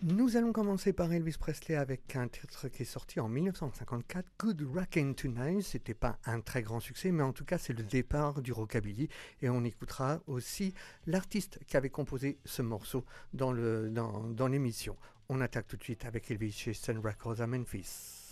Nous allons commencer par Elvis Presley avec un titre qui est sorti en 1954, Good Rockin' Tonight. C'était pas un très grand succès, mais en tout cas c'est le départ du rockabilly et on écoutera aussi l'artiste qui avait composé ce morceau dans l'émission. On attaque tout de suite avec Elvis chez Sun Records à Memphis.